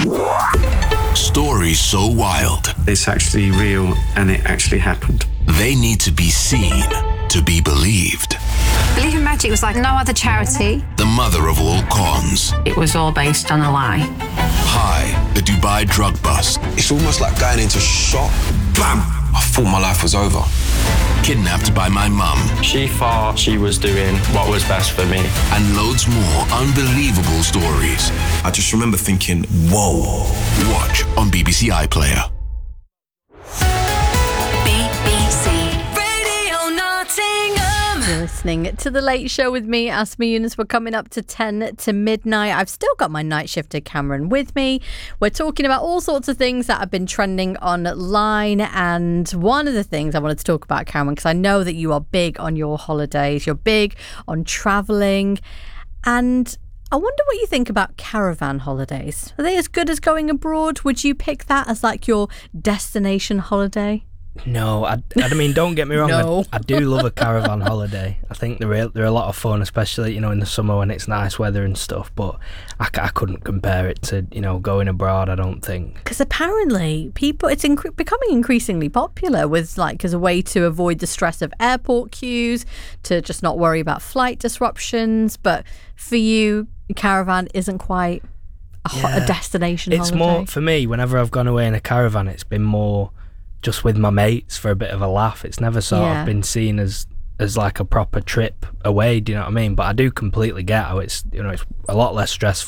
Stories so wild, It's actually real and it actually happened. they need to be seen to be believed. Believe in Magic was like no other charity. The mother of all cons. It was all based on a lie. Hi, the Dubai drug bust. It's almost like going into shock. Bam! I thought my life was over. Kidnapped by my mum. She thought she was doing what was best for me. And loads more unbelievable stories. I just remember thinking, whoa. Watch on BBC iPlayer. BBC Radio Nottingham. You're listening to The Late Show with me, Asma Yunus. We're coming up to 10 to midnight. I've still got my night shifter Cameron with me. We're talking about all sorts of things that have been trending online. And one of the things I wanted to talk about, Cameron, because I know that you are big on your holidays. You're big on travelling. And I wonder what you think about caravan holidays. Are they as good as going abroad? Would you pick that as like your destination holiday? No, I mean, don't get me wrong. No. I do love a caravan holiday. I think they're a lot of fun, especially, in the summer when it's nice weather and stuff. But I couldn't compare it to, going abroad, I don't think. Because apparently it's becoming increasingly popular with as a way to avoid the stress of airport queues, to just not worry about flight disruptions. But for you, caravan isn't quite a destination It's holiday. more, for me, whenever I've gone away in a caravan, it's been more just with my mates for a bit of a laugh. It's never sort of been seen as like a proper trip away, do you know what I mean? But I do completely get how it's, it's a lot less stressful